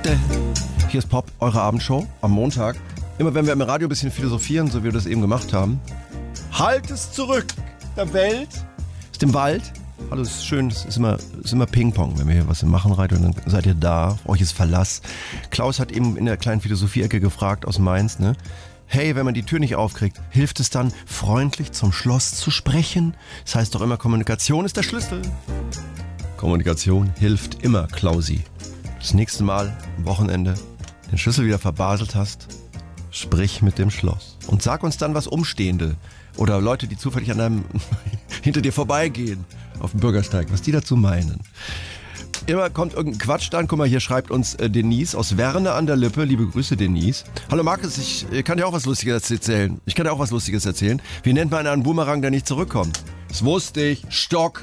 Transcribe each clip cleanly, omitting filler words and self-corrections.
Stell. Hier ist Pop, eure Abendshow am Montag. Immer wenn wir im Radio ein bisschen philosophieren, so wie wir das eben gemacht haben. Halt es zurück! Der Welt ist im Wald. Hallo, es ist schön, es ist immer Ping-Pong, wenn wir hier was machen, Radio, und dann seid ihr da, auf euch ist Verlass. Klaus hat eben in der kleinen Philosophie-Ecke gefragt aus Mainz, ne? Hey, wenn man die Tür nicht aufkriegt, hilft es dann, freundlich zum Schloss zu sprechen? Das heißt doch immer, Kommunikation ist der Schlüssel. Kommunikation hilft immer, Klausi. Das nächste Mal, am Wochenende, den Schlüssel wieder verbaselt hast, sprich mit dem Schloss. Und sag uns dann, was Umstehende oder Leute, die zufällig an einem hinter dir vorbeigehen auf dem Bürgersteig, was die dazu meinen. Immer kommt irgendein Quatsch dann. Guck mal, hier schreibt uns Denise aus Werne an der Lippe. Liebe Grüße, Denise. Hallo Markus, ich kann dir auch was Lustiges erzählen. Wie nennt man einen Boomerang, der nicht zurückkommt? Das wusste ich. Stock.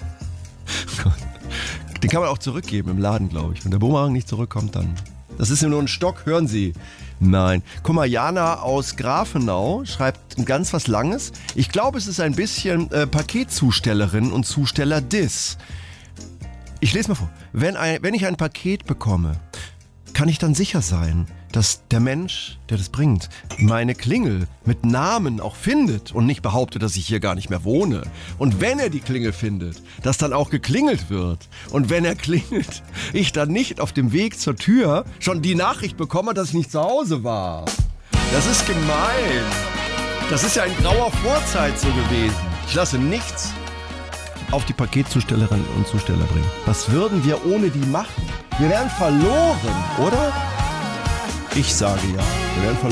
Den kann man auch zurückgeben im Laden, glaube ich. Wenn der Boomerang nicht zurückkommt, dann... Das ist ja nur ein Stock, hören Sie. Nein. Guck mal, Jana aus Grafenau schreibt ganz was Langes. Ich glaube, es ist ein bisschen Paketzustellerin und Zusteller-Diss. Ich lese mal vor. Wenn ich ein Paket bekomme, kann ich dann sicher sein, dass der Mensch, der das bringt, meine Klingel mit Namen auch findet und nicht behauptet, dass ich hier gar nicht mehr wohne. Und wenn er die Klingel findet, dass dann auch geklingelt wird. Und wenn er klingelt, ich dann nicht auf dem Weg zur Tür schon die Nachricht bekomme, dass ich nicht zu Hause war. Das ist gemein. Das ist ja in grauer Vorzeit so gewesen. Ich lasse nichts auf die Paketzustellerinnen und Zusteller bringen. Was würden wir ohne die machen? Wir wären verloren, oder? Ich sage ja, wir wären verloren.